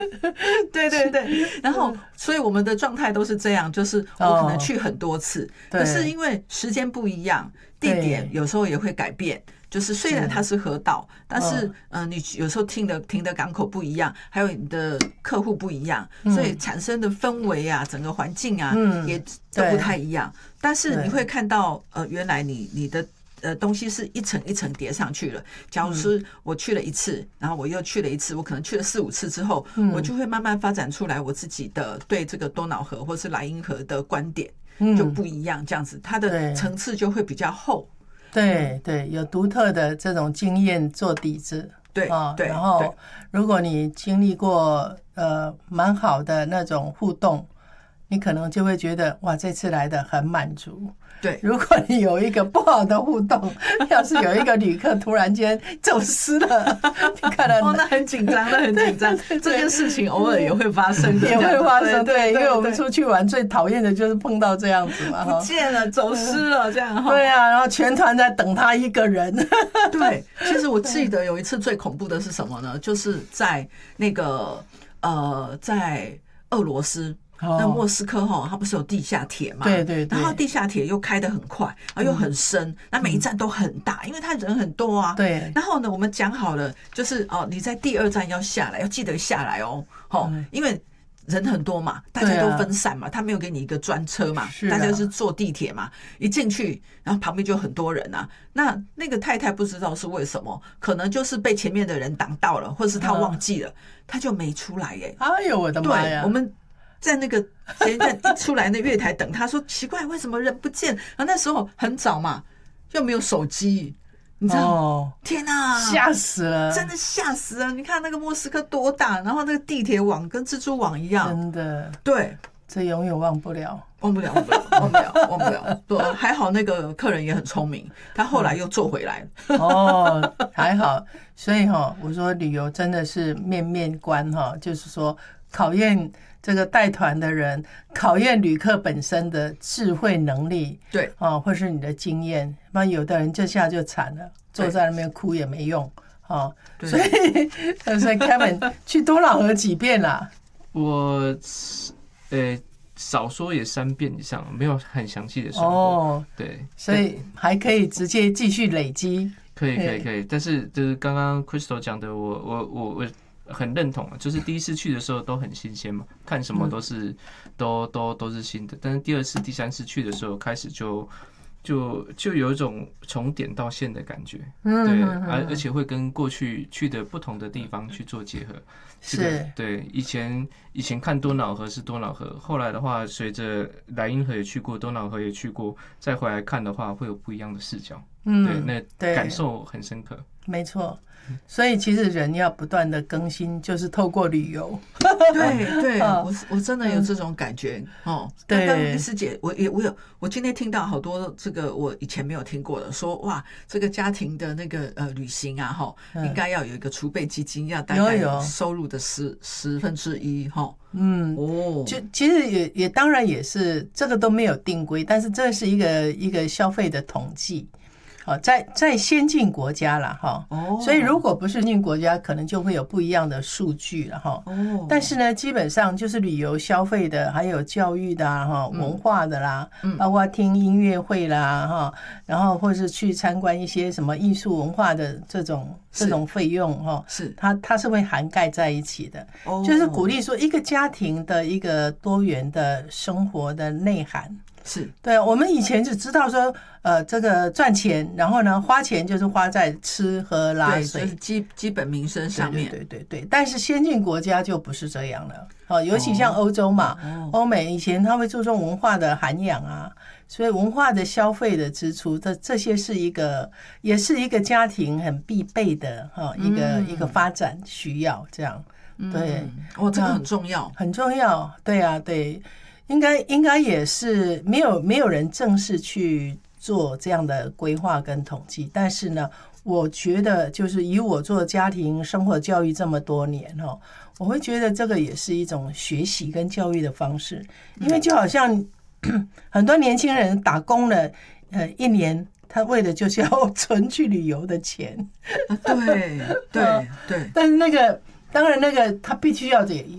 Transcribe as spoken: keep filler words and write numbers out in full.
对对对，然后所以我们的状态都是这样，就是我可能去很多次，哦、可是因为时间不一样，地点有时候也会改变。就是虽然它是河道，但是嗯、呃，你有时候停的停的港口不一样，还有你的客户不一样，所以产生的氛围啊，整个环境啊，也都不太一样。但是你会看到，呃，原来你你的呃东西是一层一层叠上去了。假如是我去了一次，然后我又去了一次，我可能去了四五次之后，我就会慢慢发展出来我自己的对这个多瑙河或是莱茵河的观点就不一样，这样子它的层次就会比较厚。 对对，有独特的这种经验做底子， 对啊， 然后如果你经历过呃蛮好的那种互动，你可能就会觉得哇，这次来的很满足。 对， 如果你有一个不好的互动，要是有一个旅客突然间走失了，你可能哦，那很紧张，那很紧张。这件事情偶尔也会发生的， 也会发生。对，因为我们出去玩最讨厌的就是碰到这样子嘛， 不见了，走失了这样。 对啊，然后全团在等他一个人。 对，其实我记得有一次最恐怖的是什么呢？就是在那个呃，在俄罗斯。那莫斯科哈，它不是有地下铁嘛？ 对对对。 然后地下铁又开得很快，然后又很深，那、嗯、每一站都很大，因为它人很多啊。 对。 然后呢，我们讲好了，就是哦，你在第二站要下来，要记得下来哦，哦，嗯、因为人很多嘛，大家都分散嘛，他没有给你一个专车嘛，大家是坐地铁嘛，一进去，然后旁边就很多人啊。那那个太太不知道是为什么，可能就是被前面的人挡到了，或者是他忘记了，他、嗯、就没出来耶。 哎呦我的妈呀！ 对，我们。在那个前站一出来那月台等他，说奇怪为什么人不见？然后那时候很早嘛，又没有手机，你知道？哦、天哪、啊， 吓死了！ 真的吓死了！你看那个莫斯科多大，然后那个地铁网跟蜘蛛网一样， 真的。 对， 这永远忘不了， 忘不了，忘不了，忘不了，忘不了。对，还好那个客人也很聪明，他后来又坐回来了。 哦，还好。所以哈，我说旅游真的是面面观哈，就是说考验。这个带团的人考验旅客本身的智慧能力， 对啊，或是你的经验，不然有的人这下就惨了，坐在那边哭也没用啊。所以，所以 Kevin 去多瑙河几遍啦？ 我呃少说也三遍以上，没有很详细的说过。哦，对， 所以还可以直接继续累积。 可以，可以，可以。但是就是刚刚 Crystal 讲的，我我我我。很认同，就是第一次去的时候都很新鲜嘛，看什么都是、嗯、都都都是新的。但是第二次、第三次去的时候，开始就就就有一种从点到线的感觉，嗯，对，而而且会跟过去去的不同的地方去做结合。 是， 对，以前以前看多瑙河是多瑙河，后来的话，随着莱茵河也去过，多瑙河也去过，再回来看的话，会有不一样的视角。嗯，对，那感受很深刻。 没错。所以其实人要不断的更新，就是透过旅游。 对对，我我真的有这种感觉哦。刚刚丽丝姐，我也我有，我今天听到好多这个我以前没有听过的，说哇，这个家庭的那个呃旅行啊，哈，应该要有一个储备基金，要大概有收入的十十分之一哈。嗯哦，就其实也也当然也是这个都没有定规，但是这是一个一个消费的统计。好，在在先进国家啦哈，哦，所以如果不是先进国家，可能就会有不一样的数据了哈。哦，但是呢，基本上就是旅游消费的，还有教育的哈，文化的啦，嗯，包括听音乐会啦哈，然后或是去参观一些什么艺术文化的这种这种费用哈， 是它它是会涵盖在一起的。哦，就是鼓励说一个家庭的一个多元的生活的内涵。 是对，我们以前只知道说，呃，这个赚钱，然后呢，花钱就是花在吃喝拉水， 就是基基本民生上面。 对对对 对, 对。但是先进国家就不是这样了，哦，尤其像欧洲嘛，欧、哦、美以前他会注重文化的涵养啊，所以文化的消费的支出，这这些是一个，也是一个家庭很必备的哈、哦，一个、嗯、一个发展需要这样。对， 哦，这个很重要， 很重要，对啊，对。应该应该也是没有没有人正式去做这样的规划跟统计，但是呢，我觉得就是以我做家庭生活教育这么多年哈，我会觉得这个也是一种学习跟教育的方式，因为就好像很多年轻人打工了呃一年，他为的就是要存去旅游的钱， 对对对， 但是那个当然那个他必须要